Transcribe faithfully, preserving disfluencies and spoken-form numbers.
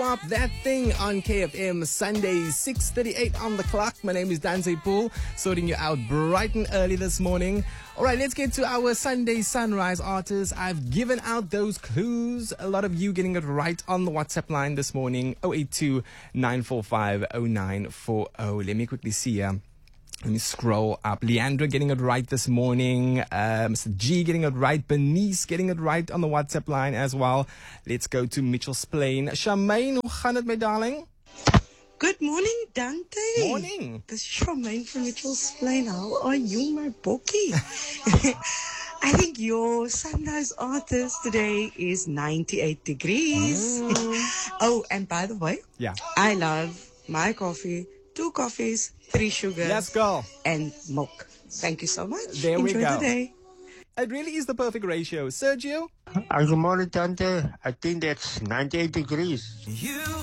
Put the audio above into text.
Up that thing on K F M Sundays, six thirty-eight on the clock. My name is Danze Pool, sorting you out bright and early this morning. All right, let's get to our Sunday Sunrise artists. I've given out those clues. A lot of you getting it right on the WhatsApp line this morning, oh eight two, nine four five, oh nine four oh. Let me quickly see here. Let me scroll up. Leandra getting it right this morning. Uh, Mister G getting it right. Bernice getting it right on the WhatsApp line as well. Let's go to Mitchell's Plain. Charmaine, hoe gaan het, my darling? Good morning, Dante. Morning. This is Charmaine from Mitchell's Plain. How are you, my bookie? I think your sunrise artist today is ninety-eight degrees. Mm. Oh, and by the way, yeah, I love my coffee. Two coffees, three sugars. Let's go. And milk. Thank you so much. There Enjoy we go. the day. It really is the perfect ratio. Sergio? Good morning, Tante. I think that's ninety-eight degrees. You